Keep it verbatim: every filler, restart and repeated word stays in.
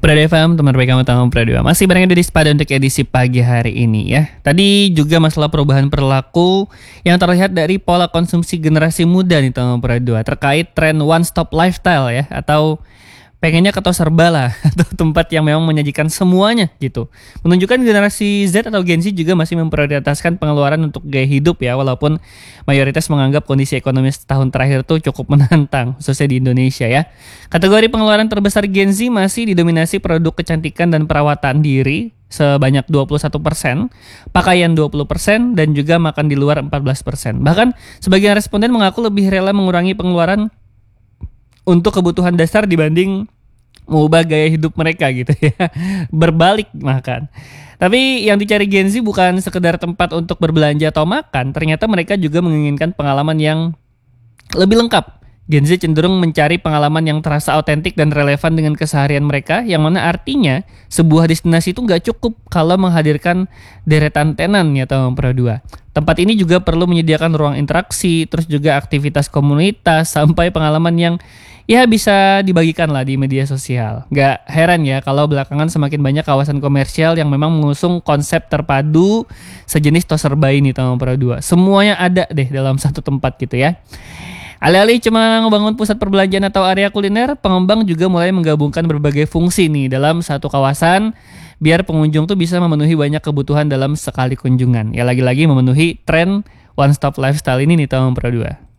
Prada F M, teman baik kamu Tama Prada. Masih bareng dari Spada untuk edisi pagi hari ini ya. Tadi juga masalah perubahan perilaku yang terlihat dari pola konsumsi generasi muda nih Tama Prada terkait tren one stop lifestyle ya, atau pengennya ke tos serba lah, atau tempat yang memang menyajikan semuanya gitu. Menunjukkan generasi Z atau Gen Z juga masih memprioritaskan pengeluaran untuk gaya hidup ya, walaupun mayoritas menganggap kondisi ekonomi setahun terakhir tuh cukup menantang, khususnya di Indonesia ya. Kategori pengeluaran terbesar Gen Z masih didominasi produk kecantikan dan perawatan diri sebanyak dua puluh satu persen, pakaian dua puluh persen, dan juga makan di luar empat belas persen. Bahkan sebagian responden mengaku lebih rela mengurangi pengeluaran untuk kebutuhan dasar dibanding mengubah gaya hidup mereka gitu ya. Berbalik makan. Tapi yang dicari Gen Z bukan sekedar tempat untuk berbelanja atau makan, ternyata mereka juga menginginkan pengalaman yang lebih lengkap. Gen Z cenderung mencari pengalaman yang terasa autentik dan relevan dengan keseharian mereka, yang mana artinya sebuah destinasi itu nggak cukup kalau menghadirkan deretan tenan ya tahun dua. Tempat ini juga perlu menyediakan ruang interaksi, terus juga aktivitas komunitas, sampai pengalaman yang ya bisa dibagikan lah di media sosial. Gak heran ya kalau belakangan semakin banyak kawasan komersial yang memang mengusung konsep terpadu sejenis tos serba ini tahun dua. Semuanya ada deh dalam satu tempat gitu ya. Alih-alih cuma ngebangun pusat perbelanjaan atau area kuliner, pengembang juga mulai menggabungkan berbagai fungsi nih dalam satu kawasan biar pengunjung tuh bisa memenuhi banyak kebutuhan dalam sekali kunjungan. Ya lagi-lagi memenuhi tren one stop lifestyle ini nih tahun dua.